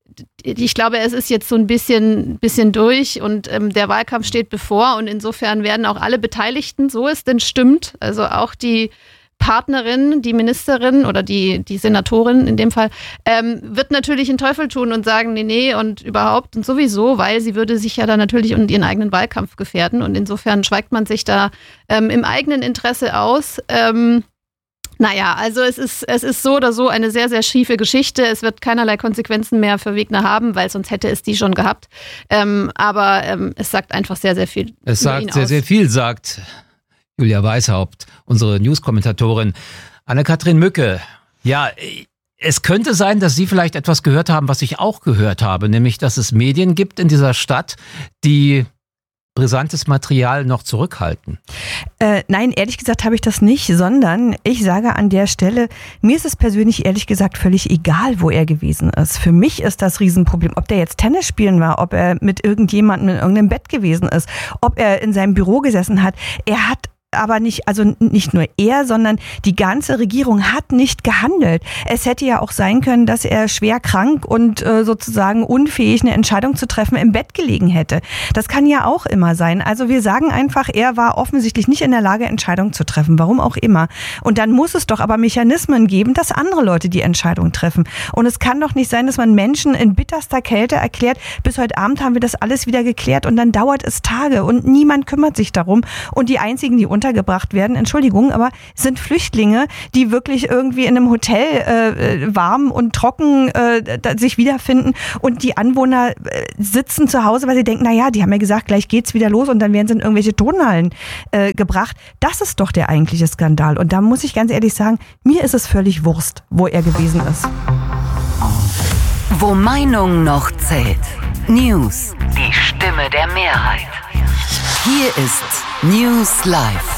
ich glaube, es ist jetzt so ein bisschen, bisschen durch und ähm, der Wahlkampf steht bevor und insofern werden auch alle Beteiligten, so es denn stimmt, also auch die Partnerin, die Ministerin oder die, die Senatorin in dem Fall, ähm, wird natürlich den Teufel tun und sagen, nee, nee und überhaupt und sowieso, weil sie würde sich ja dann natürlich und ihren eigenen Wahlkampf gefährden und insofern schweigt man sich da ähm, im eigenen Interesse aus. Ähm, naja, also es ist, es ist so oder so eine sehr, sehr schiefe Geschichte. Es wird keinerlei Konsequenzen mehr für Wegner haben, weil sonst hätte es die schon gehabt. Ähm, aber ähm, es sagt einfach sehr, sehr viel. Es über sagt ihn sehr, aus. sehr viel, sagt Julia Weishaupt, unsere News-Kommentatorin. Anne-Kathrin Mücke, ja, es könnte sein, dass Sie vielleicht etwas gehört haben, was ich auch gehört habe, nämlich, dass es Medien gibt in dieser Stadt, die brisantes Material noch zurückhalten. Äh, nein, ehrlich gesagt habe ich das nicht, sondern ich sage an der Stelle, mir ist es persönlich ehrlich gesagt völlig egal, wo er gewesen ist. Für mich ist das Riesenproblem, ob der jetzt Tennis spielen war, ob er mit irgendjemandem in irgendeinem Bett gewesen ist, ob er in seinem Büro gesessen hat. Er hat aber nicht, also nicht nur er, sondern die ganze Regierung hat nicht gehandelt. Es hätte ja auch sein können, dass er schwer krank und äh, sozusagen unfähig, eine Entscheidung zu treffen, im Bett gelegen hätte. Das kann ja auch immer sein. Also wir sagen einfach, er war offensichtlich nicht in der Lage, Entscheidungen zu treffen, warum auch immer. Und dann muss es doch aber Mechanismen geben, dass andere Leute die Entscheidung treffen. Und es kann doch nicht sein, dass man Menschen in bitterster Kälte erklärt, bis heute Abend haben wir das alles wieder geklärt und dann dauert es Tage und niemand kümmert sich darum. Und die einzigen, die untergebracht werden, Entschuldigung, aber sind Flüchtlinge, die wirklich irgendwie in einem Hotel äh, warm und trocken äh, sich wiederfinden und die Anwohner äh, sitzen zu Hause, weil sie denken, naja, die haben ja gesagt, gleich geht's wieder los und dann werden sie in irgendwelche Turnhallen äh, gebracht. Das ist doch der eigentliche Skandal. Und da muss ich ganz ehrlich sagen, mir ist es völlig Wurst, wo er gewesen ist. Wo Meinung noch zählt. News, die Stimme der Mehrheit. Hier ist News Live.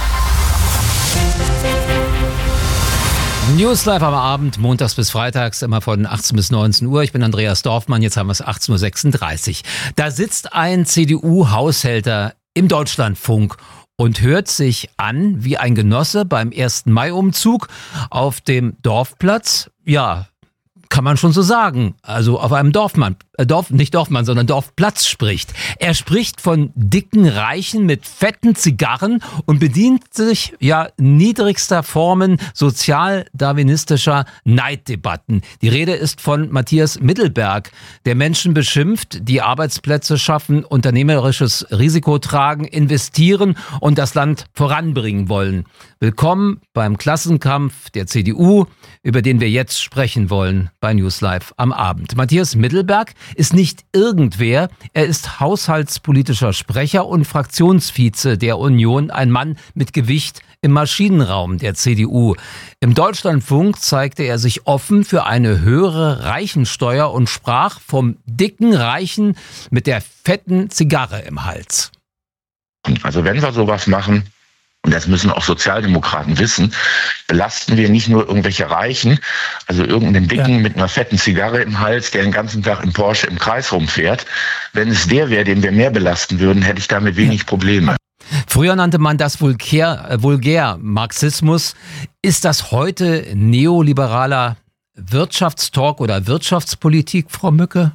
News Live am Abend, montags bis freitags, immer von achtzehn bis neunzehn Uhr. Ich bin Andreas Dorfmann, jetzt haben wir es achtzehn Uhr sechsunddreißig. Da sitzt ein C D U-Haushälter im Deutschlandfunk und hört sich an wie ein Genosse beim ersten Mai-Umzug auf dem Dorfplatz. Ja, kann man schon so sagen. Also auf einem Dorfmann, äh Dorf, nicht Dorfmann, sondern Dorfplatz spricht. Er spricht von dicken Reichen mit fetten Zigarren und bedient sich ja niedrigster Formen sozial-darwinistischer Neiddebatten. Die Rede ist von Matthias Mittelberg, der Menschen beschimpft, die Arbeitsplätze schaffen, unternehmerisches Risiko tragen, investieren und das Land voranbringen wollen. Willkommen beim Klassenkampf der C D U, über den wir jetzt sprechen wollen bei News Live am Abend. Matthias Mittelberg ist nicht irgendwer, er ist haushaltspolitischer Sprecher und Fraktionsvize der Union, ein Mann mit Gewicht im Maschinenraum der C D U. Im Deutschlandfunk zeigte er sich offen für eine höhere Reichensteuer und sprach vom dicken Reichen mit der fetten Zigarre im Hals. Also wenn wir sowas machen, und das müssen auch Sozialdemokraten wissen, belasten wir nicht nur irgendwelche Reichen, also irgendeinen Dicken ja. mit einer fetten Zigarre im Hals, der den ganzen Tag im Porsche im Kreis rumfährt. Wenn es der wäre, den wir mehr belasten würden, hätte ich damit wenig ja. Probleme. Früher nannte man das vulgär, äh, vulgär Marxismus. Ist das heute neoliberaler Wirtschaftstalk oder Wirtschaftspolitik, Frau Mücke?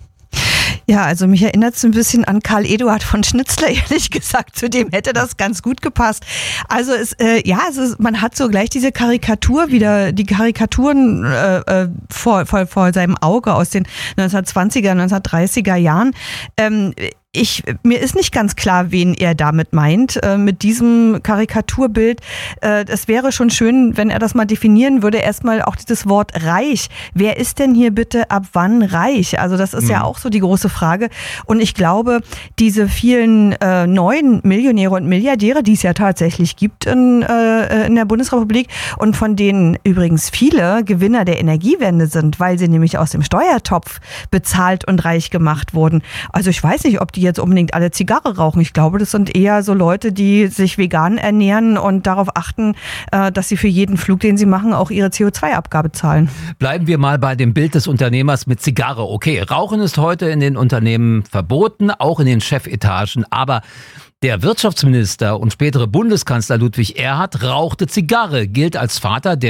Ja, also mich erinnert es ein bisschen an Karl Eduard von Schnitzler, ehrlich gesagt. Zu dem hätte das ganz gut gepasst. Also es, äh, ja, es ist, man hat so gleich diese Karikatur wieder, die Karikaturen äh, vor, vor, vor seinem Auge aus den neunzehnhundertzwanziger, neunzehnhundertdreißiger Jahren. Ähm, Ich, mir ist nicht ganz klar, wen er damit meint, äh, mit diesem Karikaturbild. Äh, es wäre schon schön, wenn er das mal definieren würde. Erstmal auch dieses Wort reich. Wer ist denn hier bitte ab wann reich? Also das ist mhm. ja auch so die große Frage. Und ich glaube, diese vielen äh, neuen Millionäre und Milliardäre, die es ja tatsächlich gibt in, äh, in der Bundesrepublik und von denen übrigens viele Gewinner der Energiewende sind, weil sie nämlich aus dem Steuertopf bezahlt und reich gemacht wurden. Also ich weiß nicht, ob die jetzt unbedingt alle Zigarre rauchen. Ich glaube, das sind eher so Leute, die sich vegan ernähren und darauf achten, dass sie für jeden Flug, den sie machen, auch ihre C O zwei Abgabe zahlen. Bleiben wir mal bei dem Bild des Unternehmers mit Zigarre. Okay, Rauchen ist heute in den Unternehmen verboten, auch in den Chefetagen, aber der Wirtschaftsminister und spätere Bundeskanzler Ludwig Erhard rauchte Zigarre, gilt als Vater der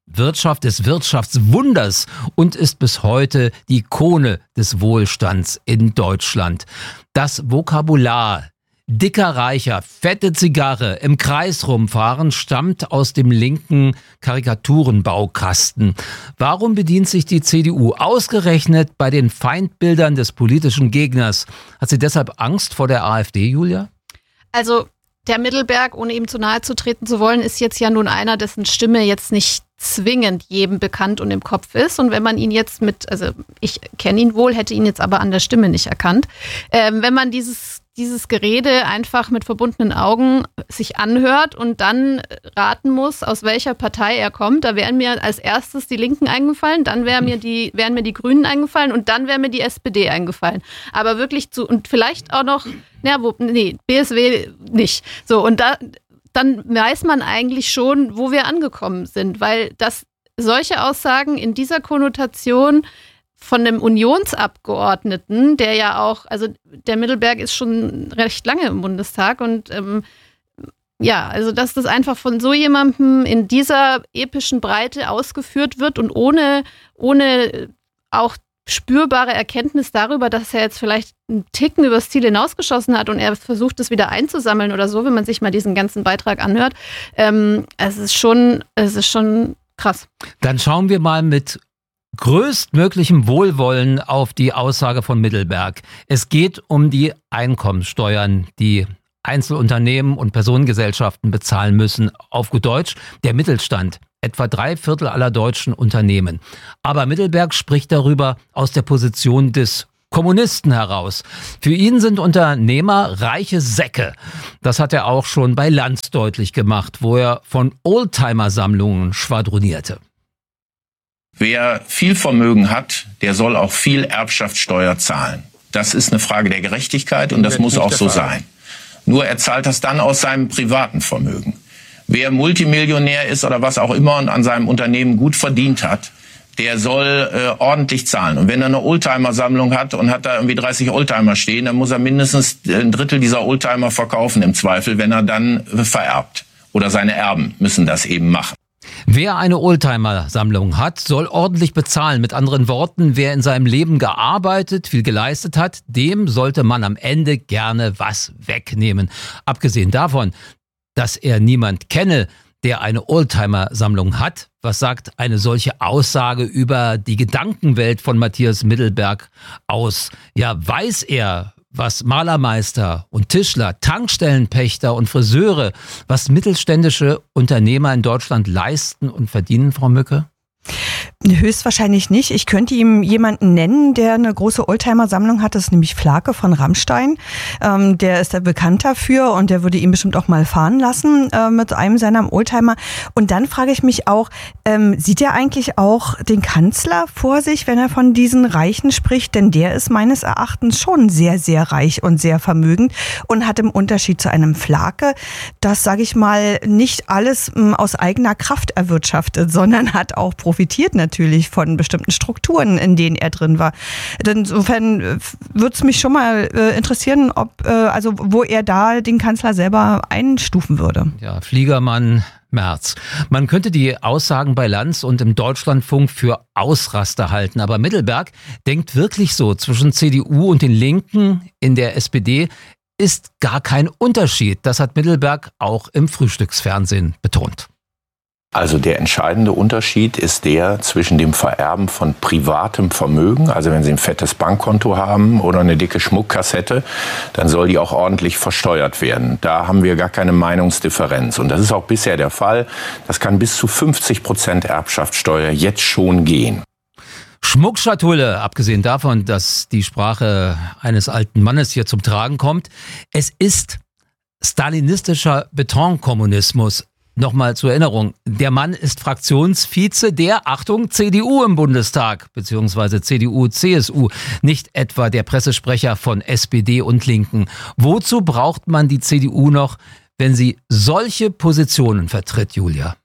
Wirtschaft des Wirtschaftswunders und ist bis heute die Ikone des Wohlstands in Deutschland. Das Vokabular dicker, reicher, fette Zigarre, im Kreis rumfahren, stammt aus dem linken Karikaturenbaukasten. Warum bedient sich die C D U ausgerechnet bei den Feindbildern des politischen Gegners? Hat sie deshalb Angst vor der AfD, Julia? Also der Mittelberg, ohne ihm zu nahe zu treten zu wollen, ist jetzt ja nun einer, dessen Stimme jetzt nicht zwingend jedem bekannt und im Kopf ist. Und wenn man ihn jetzt mit, also ich kenne ihn wohl, hätte ihn jetzt aber an der Stimme nicht erkannt. Ähm, wenn man dieses, dieses Gerede einfach mit verbundenen Augen sich anhört und dann raten muss, aus welcher Partei er kommt, da wären mir als erstes die Linken eingefallen, dann wären mir die, wären mir die Grünen eingefallen und dann wäre mir die S P D eingefallen. Aber wirklich zu, und vielleicht auch noch, na, wo, nee, B S W nicht. So, und da, dann weiß man eigentlich schon, wo wir angekommen sind, weil das solche Aussagen in dieser Konnotation von einem Unionsabgeordneten, der ja auch, also der Mittelberg ist schon recht lange im Bundestag und ähm, ja, also dass das einfach von so jemandem in dieser epischen Breite ausgeführt wird und ohne, ohne auch spürbare Erkenntnis darüber, dass er jetzt vielleicht einen Ticken übers Ziel hinausgeschossen hat und er versucht, es wieder einzusammeln oder so, wenn man sich mal diesen ganzen Beitrag anhört. Ähm, es ist schon, es ist schon krass. Dann schauen wir mal mit größtmöglichem Wohlwollen auf die Aussage von Mittelberg. Es geht um die Einkommenssteuern, die Einzelunternehmen und Personengesellschaften bezahlen müssen. Auf gut Deutsch, der Mittelstand. Etwa drei Viertel aller deutschen Unternehmen. Aber Mittelberg spricht darüber aus der Position des Kommunisten heraus. Für ihn sind Unternehmer reiche Säcke. Das hat er auch schon bei Lanz deutlich gemacht, wo er von Oldtimer-Sammlungen schwadronierte. Wer viel Vermögen hat, der soll auch viel Erbschaftssteuer zahlen. Das ist eine Frage der Gerechtigkeit und das muss auch so sein. Nur er zahlt das dann aus seinem privaten Vermögen. Wer Multimillionär ist oder was auch immer und an seinem Unternehmen gut verdient hat, der soll äh, ordentlich zahlen. Und wenn er eine Oldtimer-Sammlung hat und hat da irgendwie dreißig Oldtimer stehen, dann muss er mindestens ein Drittel dieser Oldtimer verkaufen im Zweifel, wenn er dann äh, vererbt. Oder seine Erben müssen das eben machen. Wer eine Oldtimer-Sammlung hat, soll ordentlich bezahlen. Mit anderen Worten, wer in seinem Leben gearbeitet, viel geleistet hat, dem sollte man am Ende gerne was wegnehmen. Abgesehen davon, dass er niemand kenne, der eine Oldtimer-Sammlung hat. Was sagt eine solche Aussage über die Gedankenwelt von Matthias Mittelberg aus? Ja, weiß er, was Malermeister und Tischler, Tankstellenpächter und Friseure, was mittelständische Unternehmer in Deutschland leisten und verdienen, Frau Mücke? Höchstwahrscheinlich nicht. Ich könnte ihm jemanden nennen, der eine große Oldtimer-Sammlung hat. Das ist nämlich Flake von Rammstein. Ähm, der ist da bekannt dafür und der würde ihn bestimmt auch mal fahren lassen äh, mit einem seiner Oldtimer. Und dann frage ich mich auch, ähm, sieht er eigentlich auch den Kanzler vor sich, wenn er von diesen Reichen spricht? Denn der ist meines Erachtens schon sehr, sehr reich und sehr vermögend und hat im Unterschied zu einem Flake, das, sage ich mal, nicht alles ähm, aus eigener Kraft erwirtschaftet, sondern hat auch profitiert natürlich von bestimmten Strukturen, in denen er drin war. Insofern würde es mich schon mal äh, interessieren, ob äh, also wo er da den Kanzler selber einstufen würde. Ja, Fliegermann Merz. Man könnte die Aussagen bei Lanz und im Deutschlandfunk für Ausraster halten, aber Mittelberg denkt wirklich so, zwischen C D U und den Linken in der S P D ist gar kein Unterschied. Das hat Mittelberg auch im Frühstücksfernsehen betont. Also der entscheidende Unterschied ist der zwischen dem Vererben von privatem Vermögen, also wenn Sie ein fettes Bankkonto haben oder eine dicke Schmuckkassette, dann soll die auch ordentlich versteuert werden. Da haben wir gar keine Meinungsdifferenz. Und das ist auch bisher der Fall. Das kann bis zu fünfzig Prozent Erbschaftssteuer jetzt schon gehen. Schmuckschatulle, abgesehen davon, dass die Sprache eines alten Mannes hier zum Tragen kommt. Es ist stalinistischer Betonkommunismus. Nochmal zur Erinnerung, der Mann ist Fraktionsvize der, Achtung, C D U im Bundestag, beziehungsweise C D U, C S U, nicht etwa der Pressesprecher von S P D und Linken. Wozu braucht man die C D U noch, wenn sie solche Positionen vertritt, Julia?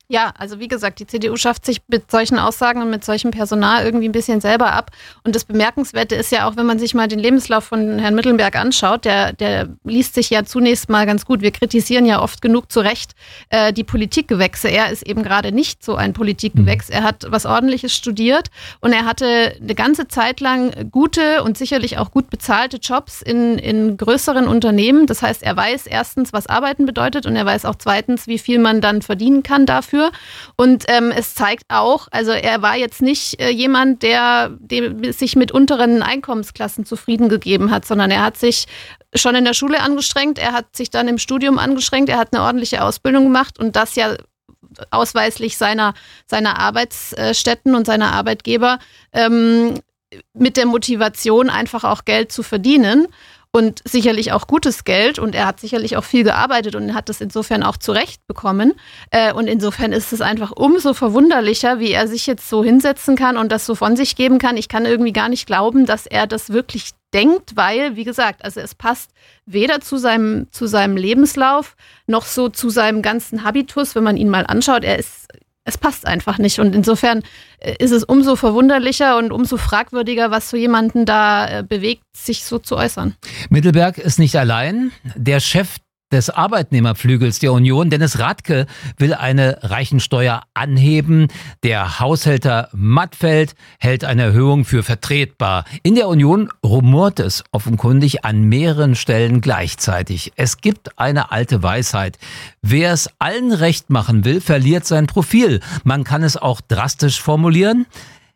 Ja, also wie gesagt, die C D U schafft sich mit solchen Aussagen und mit solchem Personal irgendwie ein bisschen selber ab. Und das Bemerkenswerte ist ja auch, wenn man sich mal den Lebenslauf von Herrn Mittelberg anschaut, der, der liest sich ja zunächst mal ganz gut. Wir kritisieren ja oft genug zu Recht äh, die Politikgewächse. Er ist eben gerade nicht so ein Politikgewächs. Er hat was Ordentliches studiert und er hatte eine ganze Zeit lang gute und sicherlich auch gut bezahlte Jobs in, in größeren Unternehmen. Das heißt, er weiß erstens, was Arbeiten bedeutet und er weiß auch zweitens, wie viel man dann verdienen kann dafür. Und ähm, es zeigt auch, also er war jetzt nicht äh, jemand, der, der sich mit unteren Einkommensklassen zufrieden gegeben hat, sondern er hat sich schon in der Schule angestrengt, er hat sich dann im Studium angestrengt, er hat eine ordentliche Ausbildung gemacht und das ja ausweislich seiner, seiner Arbeitsstätten und seiner Arbeitgeber ähm, mit der Motivation, einfach auch Geld zu verdienen. Und sicherlich auch gutes Geld und er hat sicherlich auch viel gearbeitet und hat das insofern auch zurecht bekommen. Und insofern ist es einfach umso verwunderlicher, wie er sich jetzt so hinsetzen kann und das so von sich geben kann. Ich kann irgendwie gar nicht glauben, dass er das wirklich denkt, weil, wie gesagt, also es passt weder zu seinem, zu seinem Lebenslauf noch so zu seinem ganzen Habitus, wenn man ihn mal anschaut. Er ist Es passt einfach nicht und insofern ist es umso verwunderlicher und umso fragwürdiger, was so jemanden da bewegt, sich so zu äußern. Mittelberg ist nicht allein. Der Chef des Arbeitnehmerflügels der Union, Dennis Radke, will eine Reichensteuer anheben. Der Haushälter Mattfeld hält eine Erhöhung für vertretbar. In der Union rumort es offenkundig an mehreren Stellen gleichzeitig. Es gibt eine alte Weisheit. Wer es allen recht machen will, verliert sein Profil. Man kann es auch drastisch formulieren.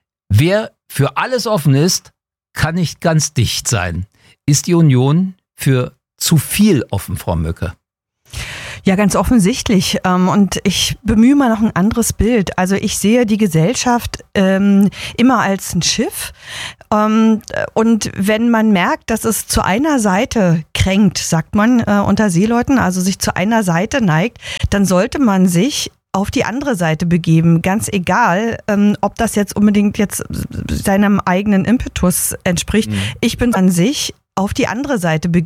Wer für alles offen ist, kann nicht ganz dicht sein. Ist die Union für zu viel offen, Frau Mücke? Ja, ganz offensichtlich. Und ich bemühe mal noch ein anderes Bild. Also ich sehe die Gesellschaft ähm, immer als ein Schiff. Ähm, und wenn man merkt, dass es zu einer Seite kränkt, sagt man äh, unter Seeleuten, also sich zu einer Seite neigt, dann sollte man sich auf die andere Seite begeben, ganz egal, ähm, ob das jetzt unbedingt jetzt seinem eigenen Impetus entspricht. Mhm. Ich bin an sich auf die andere Seite begeben.